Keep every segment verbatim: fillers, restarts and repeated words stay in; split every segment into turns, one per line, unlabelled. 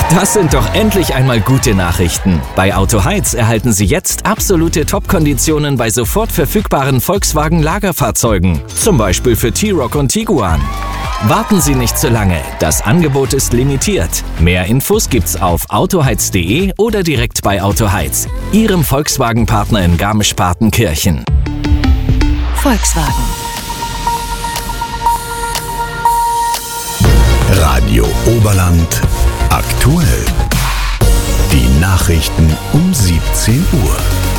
Das sind doch endlich einmal gute Nachrichten. Bei Autoheiz erhalten Sie jetzt absolute Top-Konditionen bei sofort verfügbaren Volkswagen-Lagerfahrzeugen. Zum Beispiel für T-Roc und Tiguan. Warten Sie nicht zu lange, das Angebot ist limitiert. Mehr Infos gibt's auf autoheiz punkt de oder direkt bei Autoheiz, Ihrem Volkswagen-Partner in Garmisch-Partenkirchen.
Volkswagen.
Radio Oberland aktuell. Die Nachrichten um siebzehn Uhr.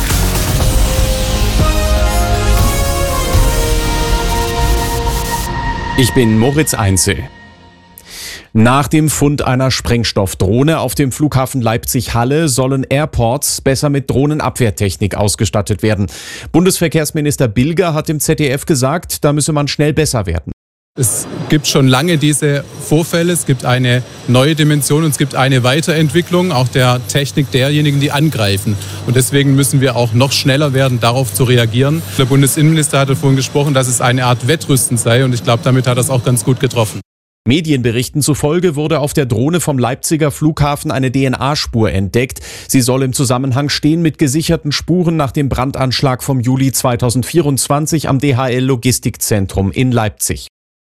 Ich bin Moritz Einzel. Nach dem Fund einer Sprengstoffdrohne auf dem Flughafen Leipzig-Halle sollen Airports besser mit Drohnenabwehrtechnik ausgestattet werden. Bundesverkehrsminister Bilger hat im Z D F gesagt, da müsse man schnell besser werden.
Es gibt schon lange diese Vorfälle, es gibt eine neue Dimension und es gibt eine Weiterentwicklung auch der Technik derjenigen, die angreifen. Und deswegen müssen wir auch noch schneller werden, darauf zu reagieren. Der Bundesinnenminister hatte vorhin gesprochen, dass es eine Art Wettrüsten sei und ich glaube, damit hat er es auch ganz gut getroffen.
Medienberichten zufolge wurde auf der Drohne vom Leipziger Flughafen eine D N A-Spur entdeckt. Sie soll im Zusammenhang stehen mit gesicherten Spuren nach dem Brandanschlag vom Juli zweitausendvierundzwanzig am D H L-Logistikzentrum in Leipzig.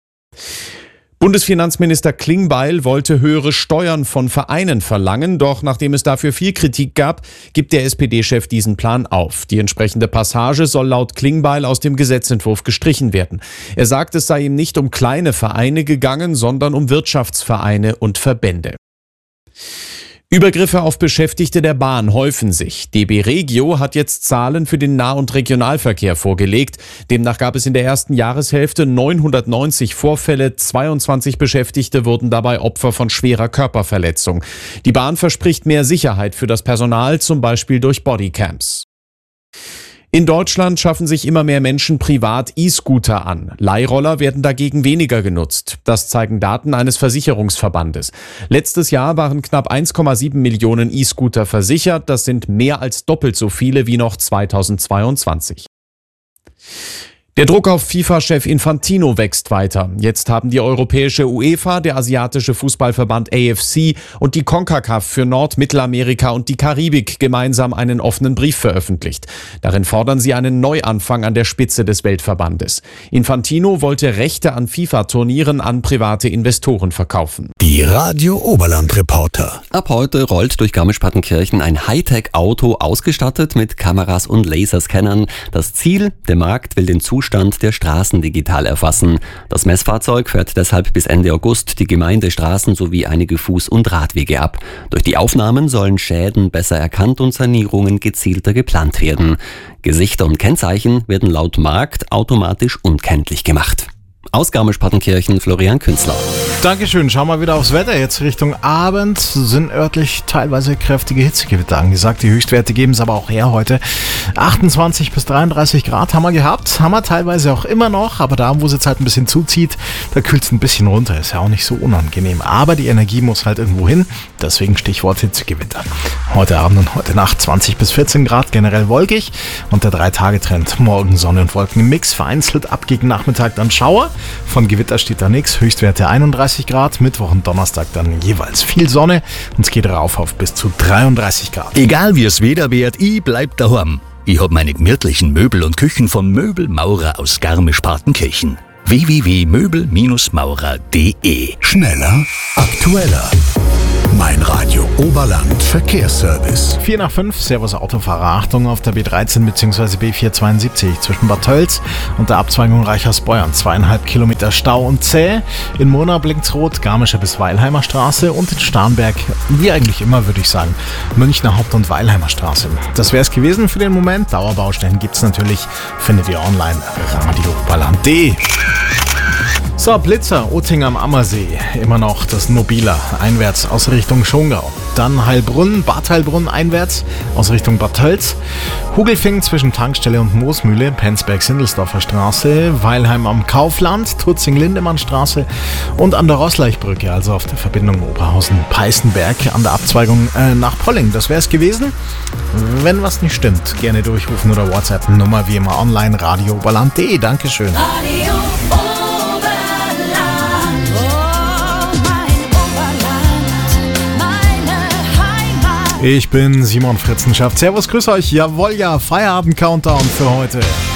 Bundesfinanzminister Klingbeil wollte höhere Steuern von Vereinen verlangen, doch nachdem es dafür viel Kritik gab, gibt der S P D-Chef diesen Plan auf. Die entsprechende Passage soll laut Klingbeil aus dem Gesetzentwurf gestrichen werden. Er sagt, es sei ihm nicht um kleine Vereine gegangen, sondern um Wirtschaftsvereine und Verbände. Übergriffe auf Beschäftigte der Bahn häufen sich. D B Regio hat jetzt Zahlen für den Nah- und Regionalverkehr vorgelegt. Demnach gab es in der ersten Jahreshälfte neunhundertneunzig Vorfälle, zweiundzwanzig Beschäftigte wurden dabei Opfer von schwerer Körperverletzung. Die Bahn verspricht mehr Sicherheit für das Personal, zum Beispiel durch Bodycams. In Deutschland schaffen sich immer mehr Menschen privat E-Scooter an. Leihroller werden dagegen weniger genutzt. Das zeigen Daten eines Versicherungsverbandes. Letztes Jahr waren knapp eins Komma sieben Millionen E-Scooter versichert. Das sind mehr als doppelt so viele wie noch zweitausendzweiundzwanzig. Der Druck auf FIFA-Chef Infantino wächst weiter. Jetzt haben die europäische UEFA, der asiatische Fußballverband A F C und die CONCACAF für Nord-, Mittelamerika und die Karibik gemeinsam einen offenen Brief veröffentlicht. Darin fordern sie einen Neuanfang an der Spitze des Weltverbandes. Infantino wollte Rechte an FIFA-Turnieren an private Investoren verkaufen.
Die Radio Oberland-Reporter.
Ab heute rollt durch Garmisch-Partenkirchen ein Hightech-Auto ausgestattet mit Kameras und Laserscannern. Das Ziel, der Markt will den Zustand der Straßen digital erfassen. Das Messfahrzeug fährt deshalb bis Ende August die Gemeindestraßen sowie einige Fuß- und Radwege ab. Durch die Aufnahmen sollen Schäden besser erkannt und Sanierungen gezielter geplant werden. Gesichter und Kennzeichen werden laut Markt automatisch unkenntlich gemacht. Aus Garmisch-Partenkirchen, Florian Künzler.
Dankeschön. Schauen wir wieder aufs Wetter. Jetzt Richtung Abend sind örtlich teilweise kräftige Hitzegewitter angesagt. Die Höchstwerte geben es aber auch her heute. achtundzwanzig bis dreiunddreißig Grad haben wir gehabt. Haben wir teilweise auch immer noch. Aber da, wo es jetzt halt ein bisschen zuzieht, da kühlt es ein bisschen runter. Ist ja auch nicht so unangenehm. Aber die Energie muss halt irgendwo hin. Deswegen Stichwort Hitzegewitter. Heute Abend und heute Nacht zwanzig bis vierzehn Grad, generell wolkig. Und der Drei-Tage-Trend. Morgen Sonne und Wolken im Mix. Vereinzelt ab gegen Nachmittag dann Schauer. Von Gewitter steht da nichts. Höchstwerte einunddreißig Grad. Mittwoch und Donnerstag dann jeweils viel Sonne. Und es geht rauf auf bis zu dreiunddreißig Grad.
Egal wie es Wetter wird, ich bleib daheim. Ich hab meine gemütlichen Möbel und Küchen von Möbelmaurer aus Garmisch-Partenkirchen. w w w punkt möbel maurer punkt de. Schneller, aktueller. Mein Radio Oberland Verkehrsservice.
vier nach fünf, Servus Autofahrer. Achtung auf der B dreizehn bzw. B vierhundertzweiundsiebzig zwischen Bad Tölz und der Abzweigung Reichersbeuern. Zweieinhalb Kilometer Stau und zäh. In Murnau blinkt's rot, Garmischer bis Weilheimer Straße und in Starnberg, wie eigentlich immer, würde ich sagen, Münchner Haupt- und Weilheimer Straße. Das wäre es gewesen für den Moment. Dauerbaustellen gibt's natürlich. Findet ihr online radio oberland punkt de. So, Blitzer, Otting am Ammersee, immer noch das Nobila, einwärts aus Richtung Schongau. Dann Heilbrunn, Bad Heilbrunn einwärts aus Richtung Bad Tölz. Hugelfing zwischen Tankstelle und Moosmühle, Penzberg-Sindelsdorfer Straße, Weilheim am Kaufland, Turzing-Lindemann-Straße und an der Roßleichbrücke, also auf der Verbindung Oberhausen-Peißenberg an der Abzweigung äh, nach Polling. Das wäre es gewesen. Wenn was nicht stimmt, gerne durchrufen oder WhatsApp. Nummer wie immer online, radio oberland punkt de. Dankeschön.
Radio Oberland, oh mein Oberland, meine
Ich bin Simon Fritzenschaft. Servus, grüß euch. Jawohl, ja, Feierabend-Countdown für heute.